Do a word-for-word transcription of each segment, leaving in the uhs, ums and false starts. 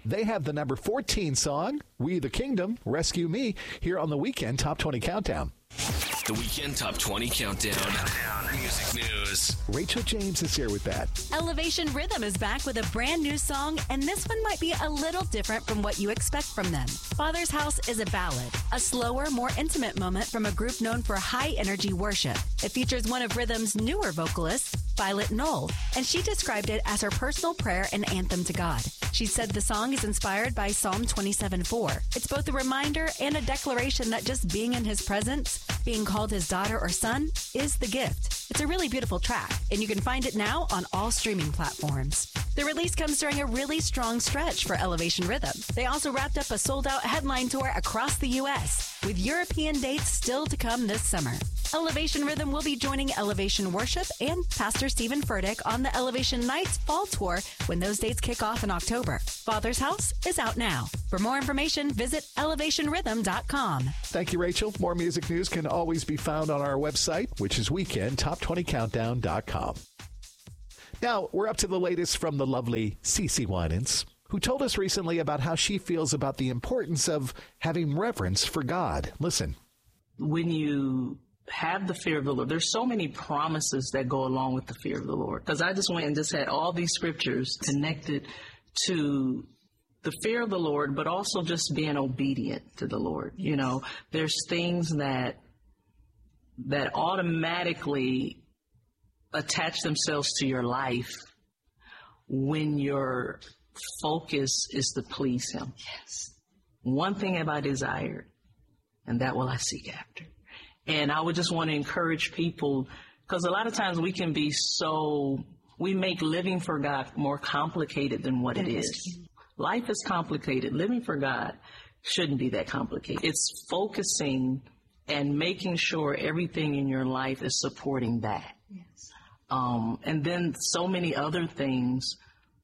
They have the number fourteen song, We the Kingdom, Rescue Me, here on the Weekend Top twenty Countdown. The Weekend Top twenty Countdown. Music news. Rachel James is here with that. Elevation Rhythm is back with a brand new song, and this one might be a little different from what you expect from them. Father's House is a ballad, a slower, more intimate moment from a group known for high-energy worship. It features one of Rhythm's newer vocalists, Violet Knoll, and she described it as her personal prayer and anthem to God. She said the song is inspired by Psalm twenty-seven four. It's both a reminder and a declaration that just being in his presence, being called his daughter or son, is the gift. It's a really beautiful track, and you can find it now on all streaming platforms. The release comes during a really strong stretch for Elevation Rhythm. They also wrapped up a sold-out headline tour across the U S, with European dates still to come this summer. Elevation Rhythm will be joining Elevation Worship and Pastor Stephen Furtick on the Elevation Nights Fall Tour when those dates kick off in October. Father's House is out now. For more information, visit elevation rhythm dot com. Thank you, Rachel. More music news can always be found on our website, which is weekend top twenty countdown dot com. Now, we're up to the latest from the lovely CeCe Winans, who told us recently about how she feels about the importance of having reverence for God. Listen. When you have the fear of the Lord, there's so many promises that go along with the fear of the Lord. Because I just went and just had all these scriptures connected to the fear of the Lord, but also just being obedient to the Lord. You know, there's things that that automatically attach themselves to your life when your focus is to please Him. Yes. One thing have I desired, and that will I seek after. And I would just want to encourage people, because a lot of times we can be so, we make living for God more complicated than what it is. Life is complicated. Living for God shouldn't be that complicated. It's focusing and making sure everything in your life is supporting that. Yes. Um, and then so many other things,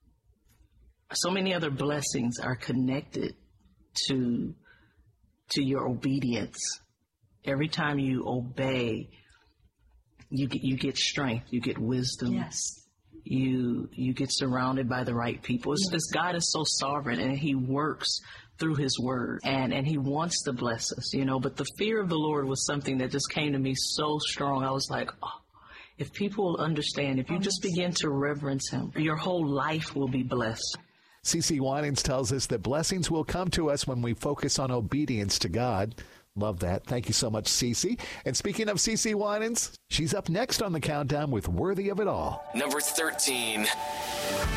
so many other blessings are connected to, to your obedience. Every time you obey, you get, you get strength, you get wisdom. Yes. You, you get surrounded by the right people. It's just God is so sovereign, and He works through His word, and, and He wants to bless us, you know, but the fear of the Lord was something that just came to me so strong. I was like, oh, if people will understand, if you just begin to reverence Him, your whole life will be blessed. CeCe Winans tells us that blessings will come to us when we focus on obedience to God. Love that. Thank you so much, CeCe. And speaking of CeCe Winans, she's up next on the countdown with Worthy of It All. Number thirteen.